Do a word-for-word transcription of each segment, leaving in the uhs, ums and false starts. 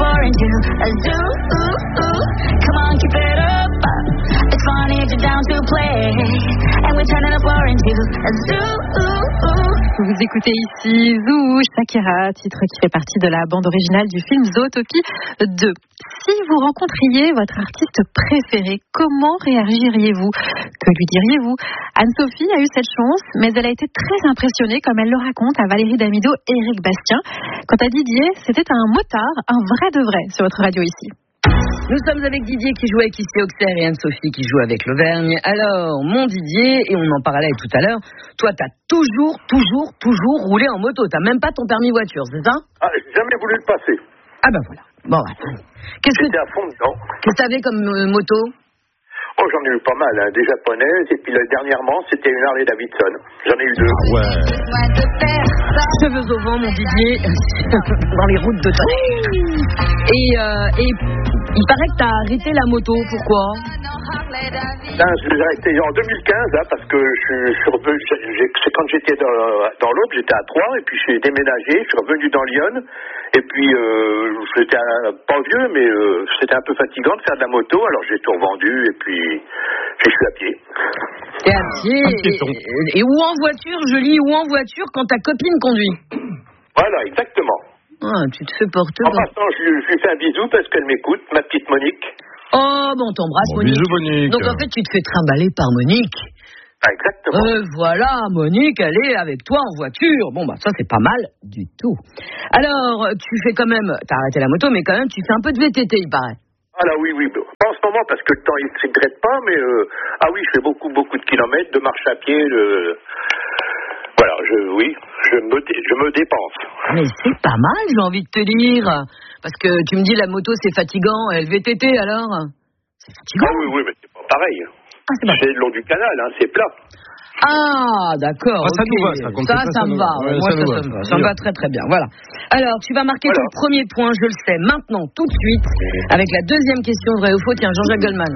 pouring to a zoo. Come on, keep it up. It's funny if you're down to play. And we're turning up into a zoo. Vous écoutez ici Zoo, Shakira, titre qui fait partie de la bande originale du film Zootopie deux. Si vous rencontriez votre artiste préféré, comment réagiriez-vous? Que lui diriez-vous? Anne-Sophie a eu cette chance, mais elle a été très impressionnée, comme elle le raconte à Valérie Damido et Éric Bastien. Quant à Didier, c'était un motard, un vrai de vrai, sur votre radio ici. Nous sommes avec Didier qui joue avec Ici Auxerre et Anne-Sophie qui joue avec l'Auvergne. Alors, mon Didier, et on en parlait tout à l'heure, toi, t'as toujours, toujours, toujours roulé en moto. T'as même pas ton permis voiture, c'est ça? Ah, j'ai jamais voulu le passer. Ah ben voilà. Bon, attends. Qu'est-ce que J'étais à fond dedans. Qu'est-ce que t'avais comme euh, moto? Oh, j'en ai eu pas mal, hein, des japonaises, et puis là, dernièrement, c'était une Harley Davidson. J'en ai eu deux. Ah ouais. Cheveux au vent, mon Didier, dans les routes de Tonnerre. Et, euh, et il paraît que t'as arrêté la moto, pourquoi? Ben, je l'ai arrêté en deux mille quinze, hein, parce que je suis revenu, j'ai, c'est quand j'étais dans, dans l'Aube, j'étais à Troyes, et puis j'ai déménagé, je suis revenu dans Lyon, et puis euh, j'étais un, pas vieux, mais euh, c'était un peu fatigant de faire de la moto, alors j'ai tout revendu, et puis je suis à pied. T'es à pied, et, et ou en voiture, je lis, ou en voiture quand ta copine conduit. Voilà, exactement. Ah, tu te fais porter. En passant, je, je lui fais un bisou parce qu'elle m'écoute, ma petite Monique. Oh, bon, on t'embrasse, Bon, Monique. bisous, Monique. Donc, en fait, tu te fais trimballer par Monique. Ah, exactement. Euh, voilà, Monique, elle est avec toi en voiture. Bon, bah, ça, c'est pas mal du tout. Alors, tu fais quand même, t'as arrêté la moto, mais quand même, tu fais un peu de V T T, il paraît. Ah là, oui, oui. Pas en ce moment, parce que le temps, il ne s'égrète pas, mais euh, ah oui, je fais beaucoup, beaucoup de kilomètres, de marche à pied, de... Voilà, je, oui, je me, dé, je me dépense. Mais c'est pas mal, j'ai envie de te dire. Parce que tu me dis, la moto, c'est fatigant. Et le V T T, alors? C'est fatigant. Ah oui, oui, mais c'est pas pareil. Ah, c'est, pas... c'est le long du canal, hein, c'est plat. Ah, d'accord. Ah, ça okay. nous va, ça. Ça, ça, ça me va. Ouais, moi, ça, ça, ça me va. Ça me va très, très bien. Voilà. Alors, tu vas marquer voilà. ton premier point, je le sais, maintenant, tout de suite, avec la deuxième question, vrai ou faux. Tiens, Jean-Jacques Goldman.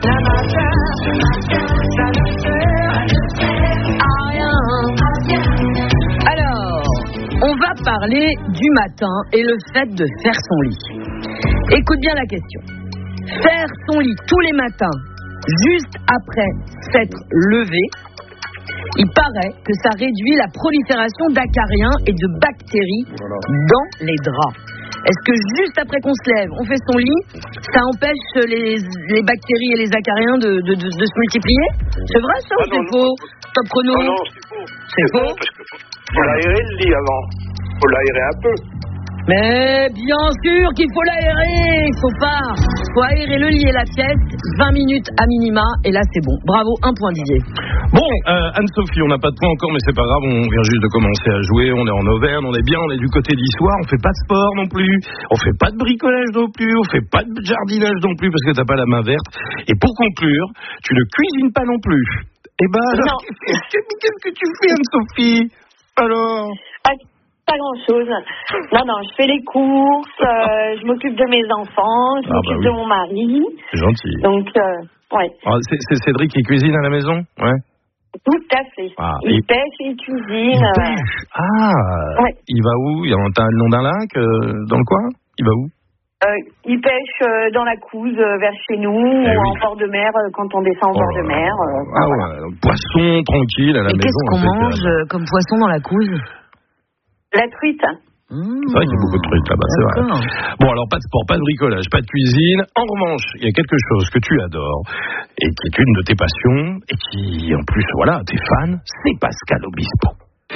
Alors, on va parler du matin et le fait de faire son lit. Écoute bien la question. Faire son lit tous les matins, juste après s'être levé, il paraît que ça réduit la prolifération d'acariens et de bactéries dans les draps. Est-ce que juste après qu'on se lève, on fait son lit, ça empêche les, les bactéries et les acariens de, de, de, de se multiplier? C'est vrai ça, ah, ou non, c'est faux? Top chrono. Non, non, c'est faux. C'est, c'est faux, faux parce que faut, faut l'aérer le lit avant. Faut l'aérer un peu. Mais bien sûr qu'il faut l'aérer. Il faut pas. Faut aérer le lit et la pièce, vingt minutes à minima, et là c'est bon. Bravo, un point Didier. Bon, euh, Anne-Sophie, on n'a pas de point encore, mais c'est pas grave, on vient juste de commencer à jouer, on est en Auvergne, on est bien, on est du côté d'Issoire, on fait pas de sport non plus, on fait pas de bricolage non plus, on fait pas de jardinage non plus parce que t'as pas la main verte. Et pour conclure, tu ne cuisines pas non plus. Eh ben, alors, qu'est-ce que, qu'est-ce que tu fais, Anne-Sophie? Alors? Pas grand-chose. Non, non, je fais les courses, euh, je m'occupe de mes enfants, je ah m'occupe bah oui. de mon mari. C'est gentil. Donc, euh, ouais. Ah, c'est, c'est Cédric qui cuisine à la maison? Ouais. Tout à fait. Ah, il et... pêche et il cuisine. Il pêche. Ah, ouais. Il va où? Il y a le nom d'un lac euh, dans le coin? Il va où? Euh, il pêche euh, dans la Couze, euh, vers chez nous, eh ou oui. en bord de mer, euh, quand on descend en oh bord de mer. Euh, ah voilà. ouais, poisson tranquille à la et maison. Qu'est-ce qu'on mange euh, comme poisson dans la Couze? La truite. Mmh, c'est vrai qu'il y a beaucoup de trucs là-bas, c'est vrai. Bon, alors pas de sport, pas de bricolage, pas de cuisine. En revanche, il y a quelque chose que tu adores et qui est une de tes passions et qui, en plus, voilà, t'es fan, c'est Pascal Obispo.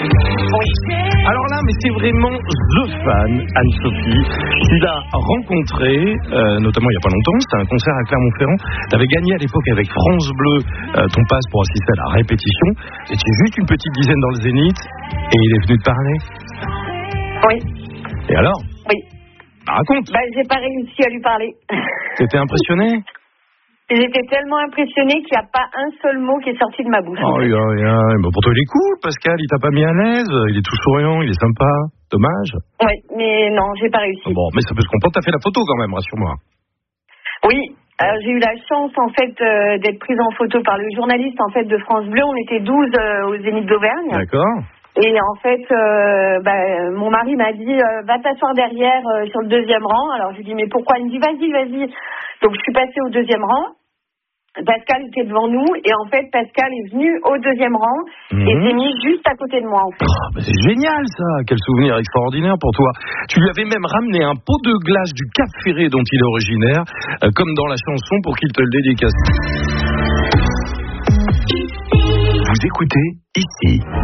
Alors là, mais c'est vraiment the fan, Anne-Sophie. Tu l'as rencontré, euh, notamment il n'y a pas longtemps, c'était un concert à Clermont-Ferrand. Tu avais gagné à l'époque avec France Bleu euh, ton passe pour assister à la répétition. Et tu es juste une petite dizaine dans le Zénith et il est venu te parler. Oui. Et alors? Oui. Raconte. Bah, j'ai pas réussi à lui parler. T'étais impressionné? J'étais tellement impressionnée qu'il n'y a pas un seul mot qui est sorti de ma bouche. Oh, oui, oui, oui. Bon, pour toi, il est cool, Pascal. Il t'a pas mis à l'aise. Il est tout souriant, il est sympa. Dommage. Oui, mais non, j'ai pas réussi. Bon, mais ça peut se comprendre. T'as fait la photo quand même, rassure-moi. Oui. Alors, j'ai eu la chance, en fait, euh, d'être prise en photo par le journaliste, en fait, de France Bleu. On était douze euh, au Zénith d'Auvergne. D'accord. Et en fait, euh, bah, mon mari m'a dit euh, va t'asseoir derrière euh, sur le deuxième rang. Alors je lui dis mais pourquoi? Il me dit vas-y, vas-y. Donc je suis passée au deuxième rang. Pascal était devant nous et en fait Pascal est venu au deuxième rang mmh. et s'est mis juste à côté de moi en fait. Oh, bah c'est génial ça, quel souvenir extraordinaire pour toi. Tu lui avais même ramené un pot de glace du Cap Ferré dont il est originaire, euh, comme dans la chanson, pour qu'il te le dédicace. Vous écoutez ici.